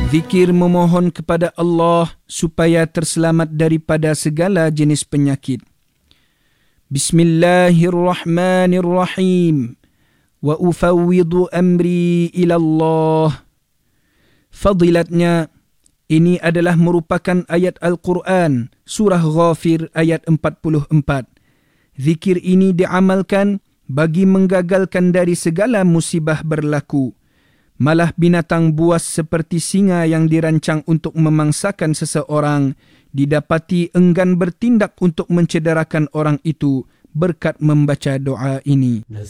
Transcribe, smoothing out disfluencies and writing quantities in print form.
Zikir memohon kepada Allah supaya terselamat daripada segala jenis penyakit. Bismillahirrahmanirrahim. Wa ufawwidu amri ilallah. Fadilatnya, ini adalah merupakan ayat Al-Quran, surah Ghafir ayat 44. Zikir ini diamalkan bagi menggagalkan dari segala musibah berlaku. Malah binatang buas seperti singa yang dirancang untuk memangsakan seseorang didapati enggan bertindak untuk mencederakan orang itu berkat membaca doa ini.